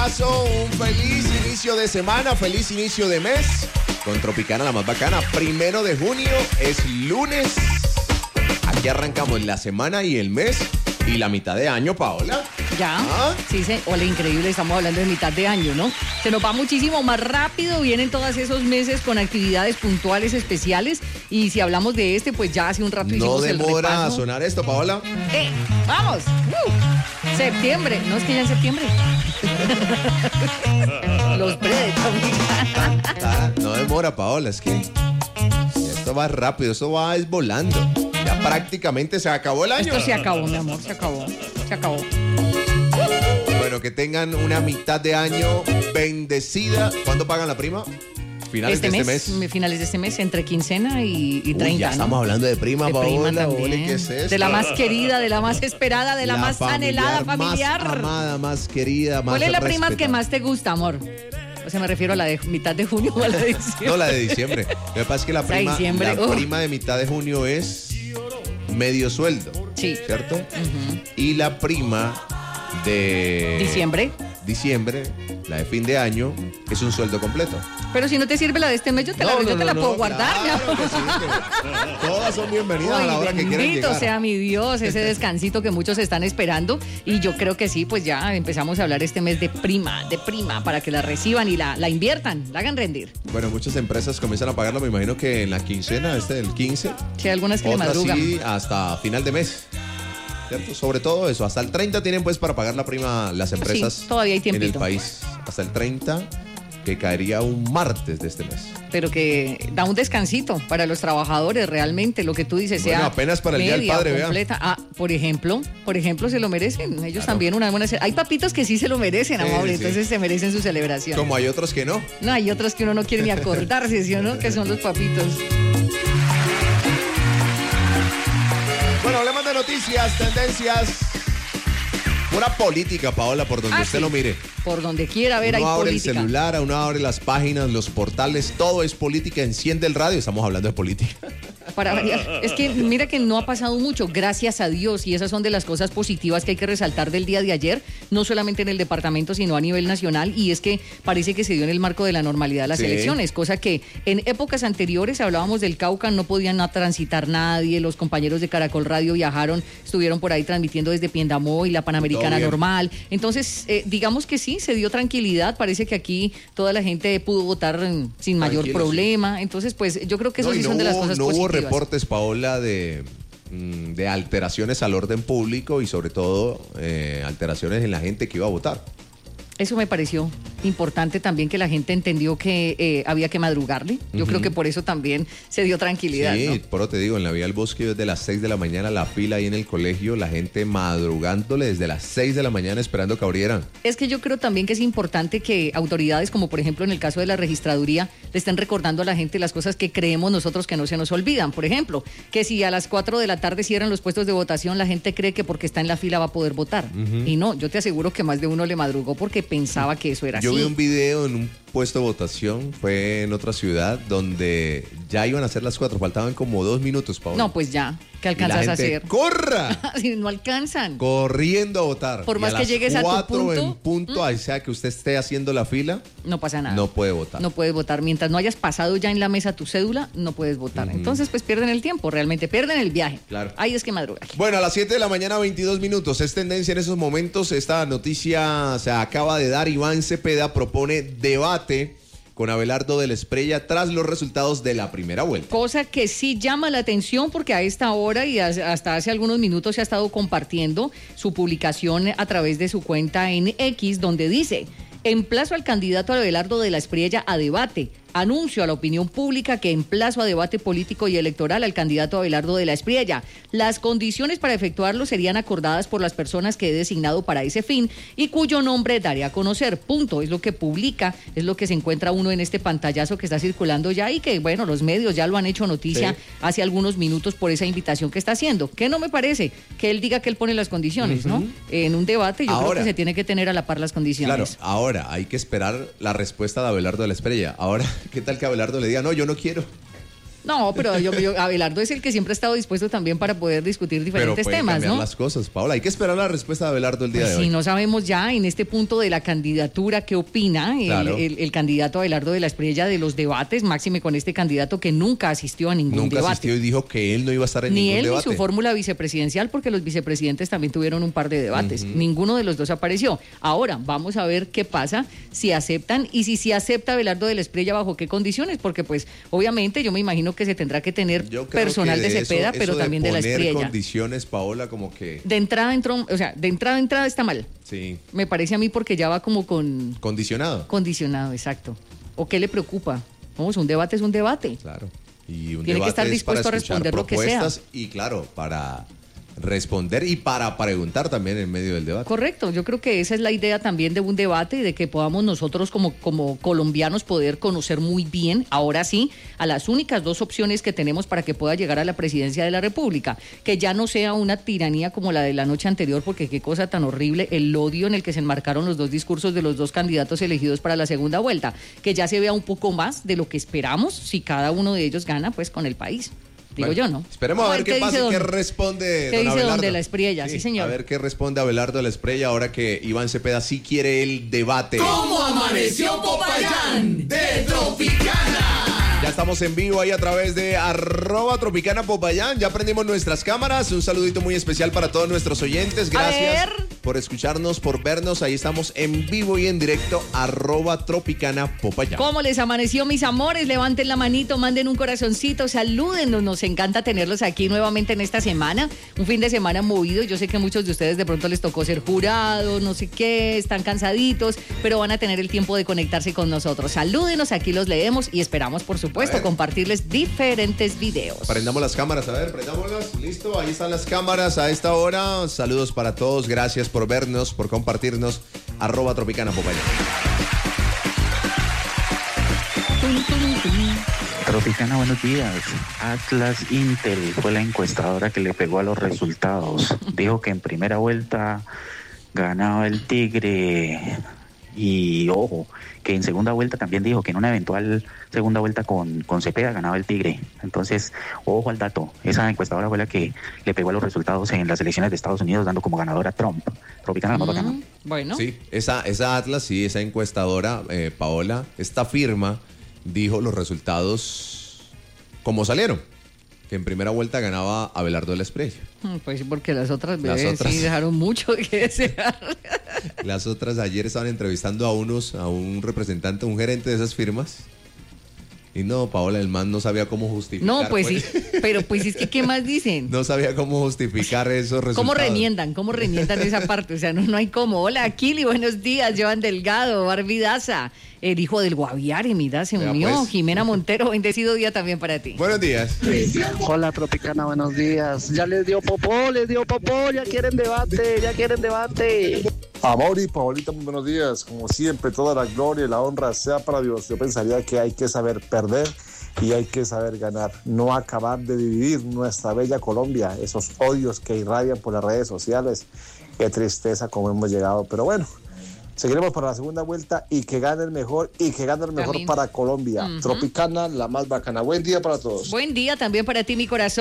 Un feliz inicio de semana, feliz inicio de mes con Tropicana, la más bacana. 1 de junio es lunes. Aquí arrancamos la semana y el mes y la mitad de año, Paola. Ya, sí, hola, increíble, estamos hablando de mitad de año, ¿no? Se nos va muchísimo más rápido, vienen todos esos meses con actividades puntuales especiales y si hablamos de pues ya hace un rato hicimos el repaso. No demora a sonar esto, Paola. ¡Vamos! Septiembre, ¿no es que ya en septiembre? Los No demora, Paola, es que esto va rápido, esto va volando. Ya prácticamente se acabó el año. Esto se acabó, mi amor, se acabó. Bueno, que tengan una mitad de año bendecida. ¿Cuándo pagan la prima? Finales de este mes. Finales de este mes, entre quincena y 30. Ya estamos hablando de prima, Paola. ¿Qué es esto? De la más querida, de la más esperada, de la más anhelada familiar. Más amada, más querida, más ¿Cuál es la prima respetada que más te gusta, amor? O sea, me refiero a la de mitad de junio o a la de diciembre. No, la de diciembre. Lo que pasa es que la prima de mitad de junio es medio sueldo. Sí. ¿Cierto? Uh-huh. Y la prima de diciembre, la de fin de año, es un sueldo completo. Pero si no te sirve la de este mes, yo te la puedo guardar. Claro que sí, todas son bienvenidas a la hora que quieran llegar. Bendito sea mi Dios, ese descansito que muchos están esperando. Y yo creo que sí, pues ya empezamos a hablar este mes de prima, para que la reciban y la inviertan, la hagan rendir. Bueno, muchas empresas comienzan a pagarlo, me imagino que en la quincena, del 15. Sí, algunas que le madrugan. Sí, hasta final de mes. ¿Cierto? Sobre todo eso, hasta el 30 tienen pues para pagar la prima las empresas. Sí, todavía hay tiempito en el país. Hasta el 30, que caería un martes de este mes. Pero que da un descansito para los trabajadores realmente, lo que tú dices, bueno, sea apenas para el Día del Padre, completa. Por ejemplo, se lo merecen. Ellos también una buena. Hay papitos que sí se lo merecen, amor, entonces se merecen su celebración. Como hay otros que no. No, hay otros que uno no quiere ni acordarse, ¿sí o no? Que son los papitos. Bueno, hablemos de noticias, tendencias. Pura política, Paola, por donde usted lo mire. Por donde quiera ver, hay política. Uno abre el celular, uno abre las páginas, los portales, todo es política. Enciende el radio, estamos hablando de política. Es que mira que no ha pasado mucho, gracias a Dios, y esas son de las cosas positivas que hay que resaltar del día de ayer, no solamente en el departamento, sino a nivel nacional, y es que parece que se dio en el marco de la normalidad las elecciones, cosa que en épocas anteriores, hablábamos del Cauca, no podían transitar nadie, los compañeros de Caracol Radio viajaron, estuvieron por ahí transmitiendo desde Piendamó y la Panamericana normal, entonces digamos que sí, se dio tranquilidad, parece que aquí toda la gente pudo votar sin mayor problema, entonces pues yo creo que eso sí son de las cosas positivas. Reportes, Paola, de alteraciones al orden público y sobre todo alteraciones en la gente que iba a votar. Eso me pareció importante también, que la gente entendió que había que madrugarle. Yo creo que por eso también se dio tranquilidad. Sí, ¿no? Pero te digo, en la Vía del Bosque desde las 6 de la mañana, la fila ahí en el colegio, la gente madrugándole desde las 6 de la mañana esperando que abrieran. Es que yo creo también que es importante que autoridades, como por ejemplo en el caso de la registraduría, le estén recordando a la gente las cosas que creemos nosotros que no se nos olvidan. Por ejemplo, que si a las 4 de la tarde cierran los puestos de votación, la gente cree que porque está en la fila va a poder votar. Y no, yo te aseguro que más de uno le madrugó porque pensaba que eso era así. Yo vi un video en un puesto de votación, fue en otra ciudad, donde ya iban a ser las 4, faltaban como 2 minutos, Paola. No, pues ya, ¿qué alcanzas a hacer? ¡Corra! Si no alcanzan. Corriendo a votar. Por más que llegues a tu punto. 4 en punto, ahí sea que usted esté haciendo la fila. No pasa nada. No puede votar. No puedes votar. Mientras no hayas pasado ya en la mesa tu cédula, no puedes votar. Entonces, pues pierden el tiempo, realmente pierden el viaje. Claro. Ahí es que madrugar. Bueno, a las 7 de la mañana, 22 minutos. Es tendencia en esos momentos. Esta noticia se acaba de dar. Iván Cepeda propone debate con Abelardo de la Espriella tras los resultados de la primera vuelta. Cosa que sí llama la atención porque a esta hora y hasta hace algunos minutos se ha estado compartiendo su publicación a través de su cuenta en X, donde dice: emplazo al candidato Abelardo de la Espriella a debate. Anuncio a la opinión pública que emplazo a debate político y electoral al candidato Abelardo de la Espriella. Las condiciones para efectuarlo serían acordadas por las personas que he designado para ese fin y cuyo nombre daré a conocer. Punto. Es lo que publica, es lo que se encuentra uno en este pantallazo que está circulando ya y que, bueno, los medios ya lo han hecho noticia hace algunos minutos por esa invitación que está haciendo. Que no me parece que él diga que él pone las condiciones, ¿no? En un debate yo creo que se tiene que tener a la par las condiciones. Claro, ahora hay que esperar la respuesta de Abelardo de la Espriella. Ahora, ¿qué tal que Abelardo le diga, no, yo no quiero? No, pero Abelardo es el que siempre ha estado dispuesto también para poder discutir diferentes temas, cambiar ¿no? las cosas, Paola. Hay que esperar la respuesta de Abelardo el día de hoy. Si no sabemos ya en este punto de la candidatura qué opina Claro. el candidato Abelardo de la Espriella de los debates, máxime con este candidato que nunca asistió a ningún debate. Nunca asistió y dijo que él no iba a estar en Ni ningún él debate. ni su fórmula vicepresidencial, porque los vicepresidentes también tuvieron un par de debates. Ninguno de los dos apareció. Ahora, vamos a ver qué pasa, si aceptan y si acepta Abelardo de la Espriella, bajo qué condiciones, porque pues obviamente yo me imagino que se tendrá que tener Yo creo personal que de Cepeda, pero también de la poner Espriella. condiciones, Paola, como que... De entrada está mal. Sí, Me parece a mí porque ya va como con condicionado. condicionado, exacto. ¿O qué le preocupa? Vamos, un debate es un debate. Claro. Y un Tiene que debate estar es dispuesto para a responder escuchar lo que sea. propuestas y claro, para responder y para preguntar también en medio del debate. Correcto, yo creo que esa es la idea también de un debate y de que podamos nosotros como colombianos poder conocer muy bien, ahora sí, a las únicas dos opciones que tenemos para que pueda llegar a la presidencia de la República, que ya no sea una tiranía como la de la noche anterior, porque qué cosa tan horrible, el odio en el que se enmarcaron los dos discursos de los dos candidatos elegidos para la segunda vuelta, que ya se vea un poco más de lo que esperamos si cada uno de ellos gana pues con el país. Digo Bueno, yo, ¿no? Esperemos a ver qué pasa y qué responde ¿Qué don dice Abelardo? don de la Espriella? Sí, señor. A ver qué responde Abelardo de la Espriella ahora que Iván Cepeda sí quiere el debate. ¿Cómo amaneció Popayán? De Tropicana. Ya estamos en vivo ahí a través de @Tropicana Popayán. Ya prendimos nuestras cámaras. Un saludito muy especial para todos nuestros oyentes. Gracias por escucharnos, por vernos. Ahí estamos en vivo y en directo @Tropicana Popayán. ¿Cómo les amaneció, mis amores? Levanten la manito, manden un corazoncito, salúdennos. Nos encanta tenerlos aquí nuevamente en esta semana. Un fin de semana movido. Yo sé que a muchos de ustedes de pronto les tocó ser jurados, no sé qué, están cansaditos, pero van a tener el tiempo de conectarse con nosotros. Salúdenos, aquí los leemos y esperamos, por supuesto, compartirles diferentes videos. Prendamos las cámaras, a ver, prendámoslas. Listo, ahí están las cámaras a esta hora. Saludos para todos. Gracias por vernos, por compartirnos. @Tropicana Popayán. Tropicana, buenos días. Atlas Intel fue la encuestadora que le pegó a los resultados. Dijo que en primera vuelta ganaba el Tigre y, ojo, que en segunda vuelta también dijo que en una eventual segunda vuelta con Cepeda ganaba el Tigre. Entonces, ojo al dato. Esa encuestadora fue la que le pegó a los resultados en las elecciones de Estados Unidos, dando como ganador a Trump. Tropicana, la más bacana. Bueno. Sí, esa Atlas, sí, esa encuestadora, Paola, esta firma dijo los resultados como salieron. Que en primera vuelta ganaba Abelardo de la Espriella. Pues porque las otras otras. sí dejaron mucho que desear. Las otras ayer estaban entrevistando a un representante, un gerente de esas firmas. Y no, Paola, el man no sabía cómo justificar. No, pues sí, pero pues es que ¿qué más dicen? No sabía cómo justificar esos resultados. ¿Cómo remiendan esa parte? O sea, no hay cómo. Hola, Kili, buenos días. Joan Delgado, Barbie Daza, el hijo del Guaviare, mira, se Vea, unió. pues. Jimena Montero, bendecido día también para ti. Buenos días. Hola Tropicana, buenos días. Ya les dio popó, ya quieren debate. Amor y Paolita, muy buenos días. Como siempre, toda la gloria y la honra sea para Dios. Yo pensaría que hay que saber perder y hay que saber ganar. No acabar de dividir nuestra bella Colombia. Esos odios que irradian por las redes sociales. Qué tristeza como hemos llegado. Pero bueno, seguiremos para la segunda vuelta y que gane el mejor También. para Colombia. Tropicana, la más bacana. Buen día para todos. Buen día también para ti, mi corazón.